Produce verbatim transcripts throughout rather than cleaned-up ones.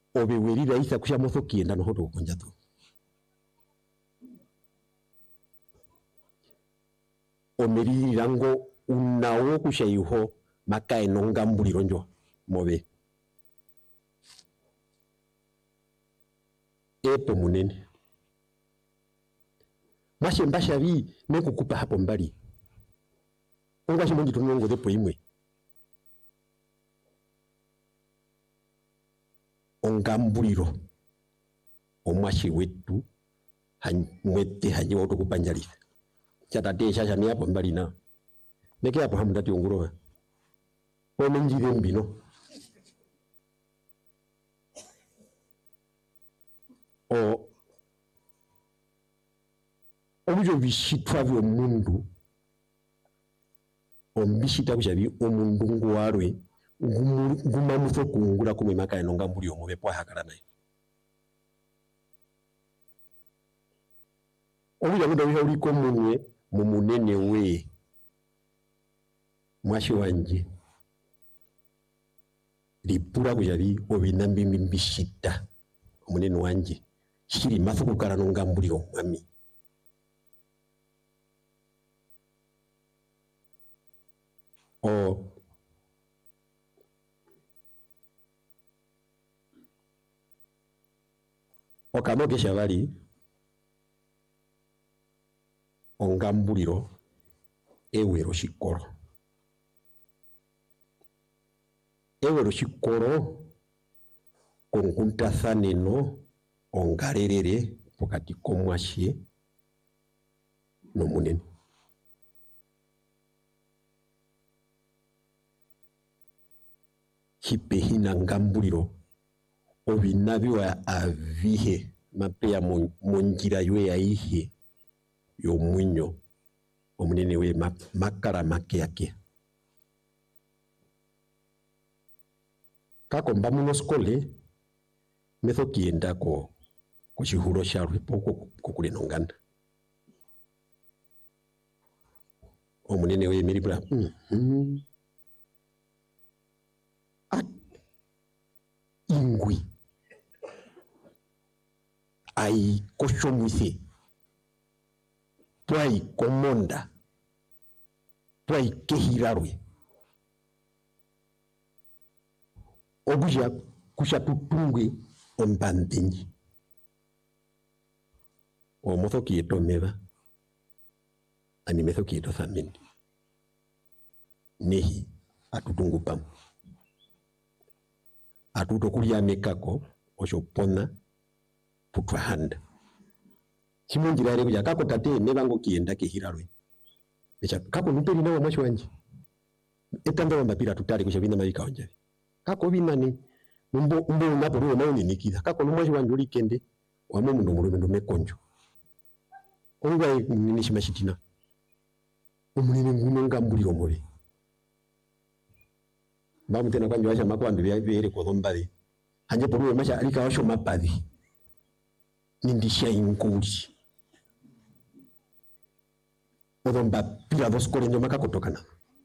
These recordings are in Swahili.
obe werira isa kusha motho kienda no hoto kunja tu omerira ngo unawo kusha yuho makae nonga mbuliro njo mobe epo munene mwashe mbasha bi nekukupa hapo mbali ongwa shimongi tunongo depo imwe ongambuliro omwashi wetu mwete haji woto kupanjalisa chatate shasha ni hapo mbali na neke hapo hamundati onguroba omenjire mbino o obujo bishitwa byo mundu ombishita kushabi omundu ngwarwe nguma mutho kungula kumwe makaya nonga mbuli omube kwa hakala naye obujo budo byo liko munwe mu munene we mwashi wanje lipura kushabi obinambi mbishita omunene wanje shiri matho kukala nonga mbuli omwami o okamoge shabali ongambuliro ewero shikoro ewero shikoro konkunta thaneno ongarerere pokati komwashie no munene hipehina ngambuliro obinabiwa avihe mapea monjira ywe ya ihe yo mwinyo omunene we makara make yake kako mba muno skole metho kienda ko ko shihuro sharwe poko kukule nonganda omunene we miribra mm -hmm. ingwi ai koshomwise twai komonda twai kehirarwe obuja kusha tutungwe ombandenyi omotho kieto meba ani metho kieto thamindi nehi atutungu pamu atuto kulia mekako oshopona putwa handa chimunjira ere kuja kako tate nebango kienda kehirarwe echa kako nuperi nawo mwashi wanje etanda wambapira tutali kushabina mabika onje kako binani umbo umbo napo ruo nawo ninikida kako numwashi wanje ulikende wamo mundu mulume ndo mekonjo onga nishimashitina umunene nguno ngambuliro mole bamu tena kwanjwa sha makwambe byabere ko thombali hanje poruwe masha alika washo mapadhi nindisha inkuli odomba pira dos kolenyo makakotokana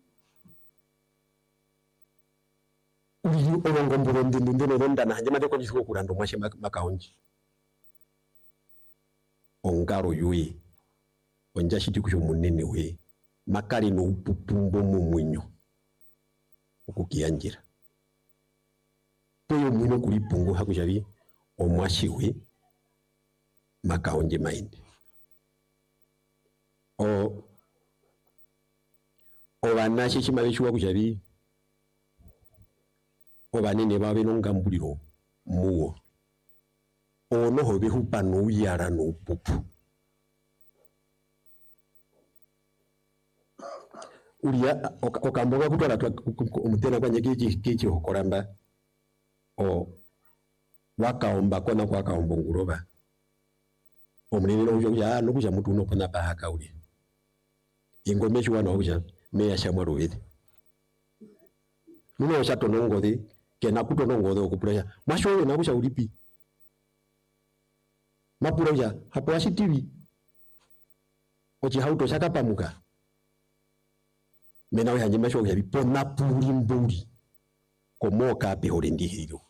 uyu olongo mburonde ndende ndana hanje mate ko jisuko kurando mwashe makaonji ongaro yuyi onja shiti kusho munene we makali no upupumbo mu mwinyo okukiyanjira toyo mwino kulipungu hakujabi omwashiwe makaonje maindi o obanashi chimabishuwa kujabi obanene babe nongambuliro muwo ono hobe hupano uyara no pupu ulia okamboga kutwala omutena kwanye kiki kiki hokoramba o wakaomba kona kwa kaombo nguroba omunene no uja no kuja mutu no kona bahaka uli ingome chwa no uja me ya shamwa ruwede nuno shato nongode kena kuto nongode okupulaya mashowe na kusha ulipi mapura uja hapo ashitivi ochi hauto shaka pamuka mena we hanje masho ya bipona puri mburi komoka pe hore ndihiro